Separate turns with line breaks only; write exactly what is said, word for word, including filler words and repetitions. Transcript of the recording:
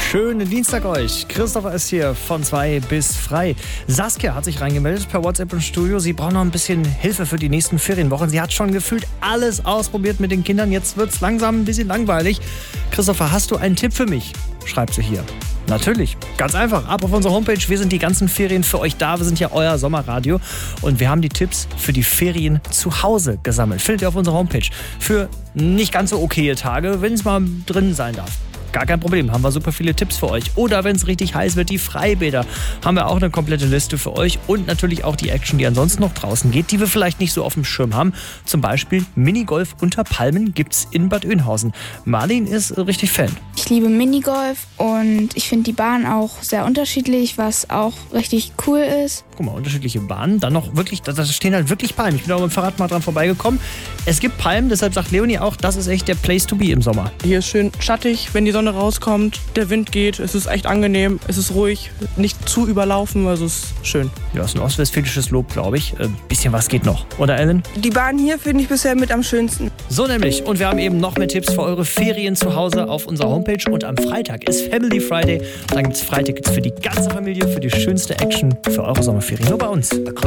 Schönen Dienstag euch. Christopher ist hier von zwei bis frei. Saskia hat sich reingemeldet per WhatsApp im Studio. Sie braucht noch ein bisschen Hilfe für die nächsten Ferienwochen. Sie hat schon gefühlt alles ausprobiert mit den Kindern. Jetzt wird es langsam ein bisschen langweilig. Christopher, hast du einen Tipp für mich? Schreibt sie hier. Natürlich, ganz einfach. Ab auf unsere Homepage. Wir sind die ganzen Ferien für euch da. Wir sind ja euer Sommerradio. Und wir haben die Tipps für die Ferien zu Hause gesammelt. Findet ihr auf unserer Homepage. Für nicht ganz so okaye Tage, wenn es mal drin sein darf. Gar kein Problem, haben wir super viele Tipps für euch. Oder wenn es richtig heiß wird, die Freibäder, haben wir auch eine komplette Liste für euch. Und natürlich auch die Action, die ansonsten noch draußen geht, die wir vielleicht nicht so auf dem Schirm haben. Zum Beispiel Minigolf unter Palmen gibt's in Bad Oeynhausen. Marlin ist richtig Fan.
Ich liebe Minigolf und ich finde die Bahn auch sehr unterschiedlich, was auch richtig cool ist.
Guck mal, unterschiedliche Bahnen. Dann noch wirklich, da stehen halt wirklich Palmen. Ich bin auch mit dem Fahrrad mal dran vorbeigekommen. Es gibt Palmen, deshalb sagt Leonie auch, das ist echt der Place to be im Sommer.
Hier ist schön schattig, wenn die Sonne rauskommt, der Wind geht, es ist echt angenehm, es ist ruhig, nicht zu überlaufen, also es ist schön.
Ja, ist ein ostwestfälisches Lob, glaube ich. Ein bisschen was geht noch, oder Ellen?
Die Bahn hier finde ich bisher mit am schönsten.
So nämlich. Und wir haben eben noch mehr Tipps für eure Ferien zu Hause auf unserer Homepage. Und am Freitag ist Family Friday. Dann gibt es Freitickets für die ganze Familie, für die schönste Action für eure Sommerferien. Nur bei uns.